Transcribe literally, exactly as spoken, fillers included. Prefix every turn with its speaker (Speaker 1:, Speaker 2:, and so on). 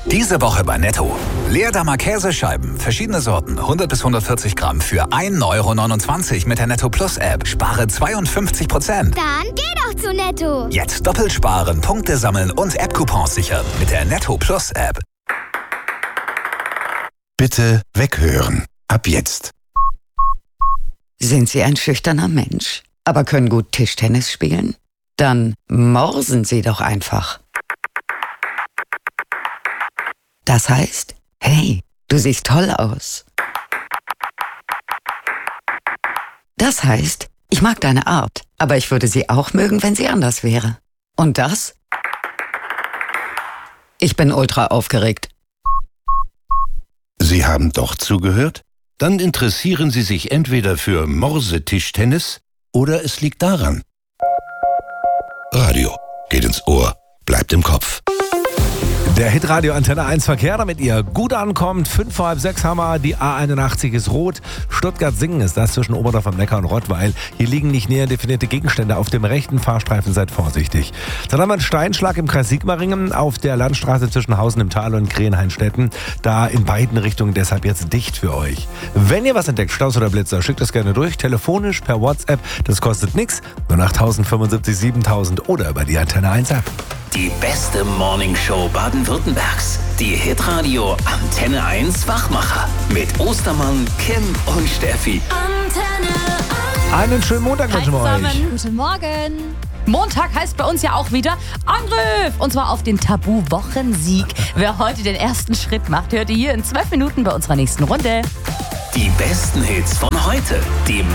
Speaker 1: Diese Woche bei Netto. Leerdammer Käsescheiben, verschiedene Sorten, hundert bis hundertvierzig Gramm für ein Euro neunundzwanzig mit der Netto Plus App. Spare zweiundfünfzig Prozent.
Speaker 2: Dann geh doch zu Netto.
Speaker 1: Jetzt doppelt sparen, Punkte sammeln und App-Coupons sichern mit der Netto Plus App.
Speaker 3: Bitte weghören. Ab jetzt.
Speaker 4: Sind Sie ein schüchterner Mensch, aber können gut Tischtennis spielen? Dann morsen Sie doch einfach. Das heißt, hey, du siehst toll aus. Das heißt, ich mag deine Art, aber ich würde sie auch mögen, wenn sie anders wäre. Und das? Ich bin ultra aufgeregt.
Speaker 3: Sie haben doch zugehört? Dann interessieren Sie sich entweder für Morse-Tischtennis oder es liegt daran. Radio geht ins Ohr, bleibt im Kopf.
Speaker 5: Der Hitradio Antenne eins Verkehr, damit ihr gut ankommt. Fünf vor halb sechs haben wir, die A einundachtzig ist rot. Stuttgart-Singen ist das zwischen Oberdorf am Neckar und Rottweil. Hier liegen nicht näher definierte Gegenstände auf dem rechten Fahrstreifen, seid vorsichtig. Dann haben wir einen Steinschlag im Kreis Sigmaringen auf der Landstraße zwischen Hausen im Tal und Krenhainstetten. Da in beiden Richtungen deshalb jetzt dicht für euch. Wenn ihr was entdeckt, Staus oder Blitzer, schickt das gerne durch, telefonisch, per WhatsApp. Das kostet nichts. null acht fünfundsiebzig siebentausend oder über die Antenne eins App.
Speaker 6: Die beste Morningshow Baden-Württembergs. Die Hitradio Antenne eins Wachmacher. Mit Ostermann, Kim und Steffi.
Speaker 7: Antenne eins.
Speaker 5: Einen schönen Montag wünschen wir euch.
Speaker 7: Guten Morgen. Montag heißt bei uns ja auch wieder Angriff. Und zwar auf den Tabu-Wochensieg. Wer heute den ersten Schritt macht, hört ihr hier in zwölf Minuten bei unserer nächsten Runde.
Speaker 6: Die besten Hits von heute. Die